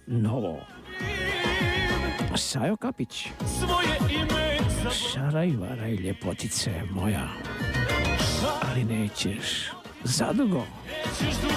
novo. Sajo Kapić. Svoje ime Šaraj, varaj, ljepotice moja, ali nećeš zadugo.